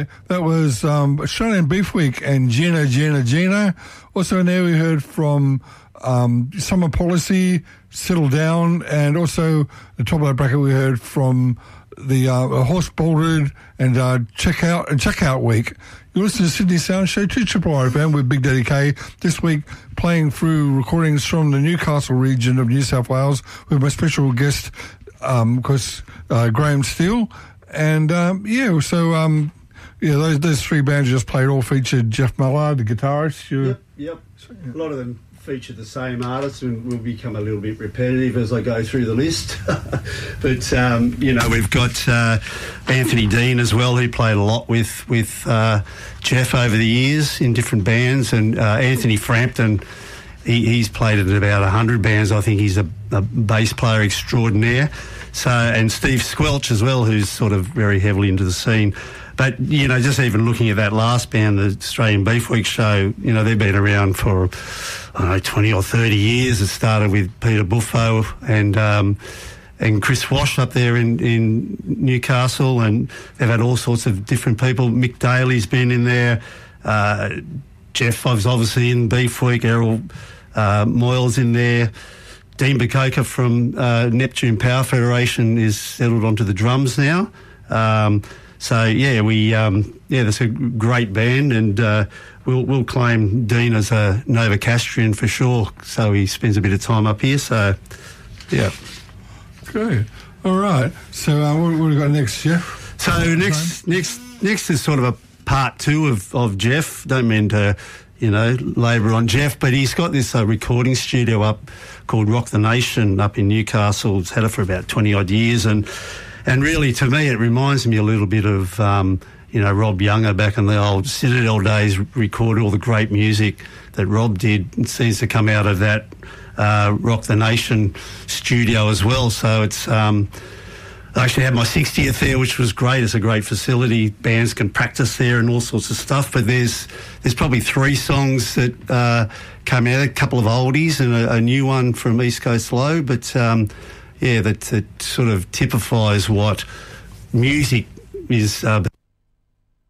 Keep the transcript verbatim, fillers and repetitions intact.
Yeah, that was um, Australian Beef Week and Gina, Gina, Gina. Also in there we heard from um, Summer Policy, Settle Down, and also the top of that bracket we heard from the uh, Horse Bolted and uh, Check Out and Check Out Week. You listen to Sydney Sound Show, two Triple R F M with Big Daddy K. This week playing through recordings from the Newcastle region of New South Wales with my special guest, um, of course, uh, Graham Steele. And um, yeah, so um, yeah, those those three bands you just played all featured Jeff Mallard, the guitarist. You, yep, yep. A lot of them feature the same artists and will become a little bit repetitive as I go through the list. But, um, you know, we've got uh, Anthony Dean as well, who played a lot with, with uh, Jeff over the years in different bands, and uh, Anthony Frampton, he, he's played in about one hundred bands. I think he's a, a bass player extraordinaire. So, and Steve Squelch as well, who's sort of very heavily into the scene. But, you know, just even looking at that last band, the Australian Beef Week show, you know, they've been around for, I don't know, twenty or thirty years. It started with Peter Buffo and um, and Chris Wash up there in, in Newcastle, and they've had all sorts of different people. Mick Daly's been in there. Uh, Jeff was obviously in Beef Week. Errol uh, Moyle's in there. Dean Bacoka from uh, Neptune Power Federation is settled onto the drums now. Um, so yeah, we um, yeah, that's a great band, and uh, we'll we'll claim Dean as a Nova Castrian for sure. So he spends a bit of time up here. So yeah, good. All right. So uh, what, what have we got next, Jeff? So next next next is sort of a part two of of Jeff. Don't mean to, you know, labour on Jeff, but he's got this uh, recording studio up called Rock the Nation up in Newcastle. It's had it for about twenty odd years, and and really to me it reminds me a little bit of um, you know, Rob Younger back in the old Citadel days. Recorded all the great music that Rob did. It seems to come out of that uh, Rock the Nation studio as well. So it's um, I actually had my sixtieth there, which was great. It's a great facility. Bands can practice there and all sorts of stuff. But there's there's probably three songs that uh, come out, a couple of oldies and a, a new one from East Coast Low. But, um, yeah, that, that sort of typifies what music is uh,